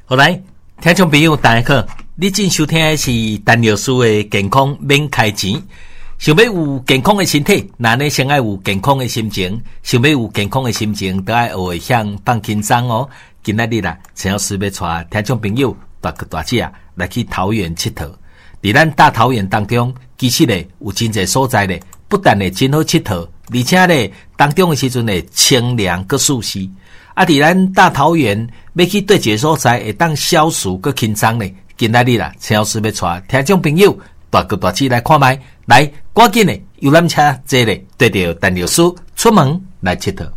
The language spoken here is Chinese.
好来，听众朋友大家好，你正收听的是陈老师的健康免开钱。想要有健康的身体，那你先要有健康的心情。想要有健康的心情，都要学会向放轻松哦。今仔日啦，陈老师要带听众朋友大哥大姐来去桃园佚佗。伫咱大桃园当中，其实咧有真侪所在咧，不但咧真好佚佗，而且咧当中的时阵咧清凉个舒适。啊！伫咱大桃园要去对一个所在会当消暑个轻松咧，今仔日啦，陈老师要带听众朋友大哥大姐来看卖，来赶紧咧游览车坐咧，对着陈老师出门来佚佗。